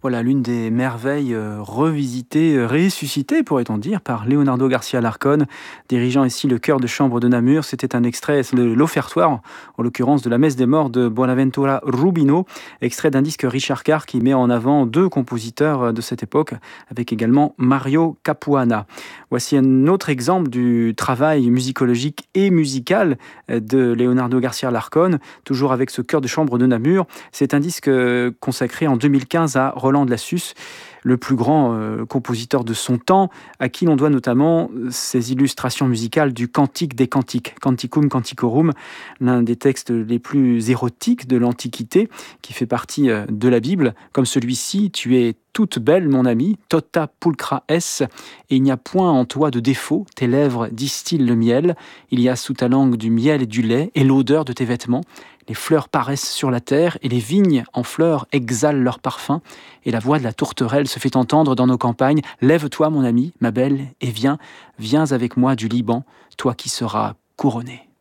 Voilà l'une des merveilles revisitées, ressuscitées pourrait-on dire, par Leonardo Garcia Larcón, dirigeant ici le chœur de chambre de Namur. C'était un extrait de l'offertoire, en l'occurrence de la messe des morts de Bonaventura Rubino, extrait d'un disque Richard Carr qui met en avant deux compositeurs de cette époque, avec également Mario Capuana. Voici un autre exemple du travail musicologique et musical de Leonardo Garcia Larcón, toujours avec ce chœur de chambre de Namur. C'est un disque consacré en 2015 à Roland de Lassus, le plus grand compositeur de son temps, à qui l'on doit notamment ses illustrations musicales du Cantique des Cantiques, Canticum Canticorum, l'un des textes les plus érotiques de l'Antiquité, qui fait partie de la Bible, comme celui-ci: tu es toute belle, mon ami, tota pulcra es, et il n'y a point en toi de défaut, tes lèvres distillent le miel, il y a sous ta langue du miel et du lait, et l'odeur de tes vêtements. Les fleurs paraissent sur la terre, et les vignes en fleurs exhalent leur parfum, et la voix de la tourterelle se fait entendre dans nos campagnes. Lève-toi, mon ami, ma belle, et viens avec moi du Liban, toi qui seras couronné.